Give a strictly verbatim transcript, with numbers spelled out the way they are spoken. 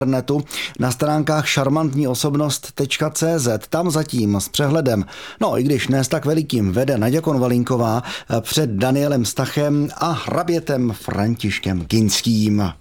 internetu na stránkách šarmantní osobnost tečka cé zet. Tam zatím s přehledem, no i když ne s tak velikým, vede Naďa Konvalinková před Danielem Stachem a hrabětem Františkem Kinským.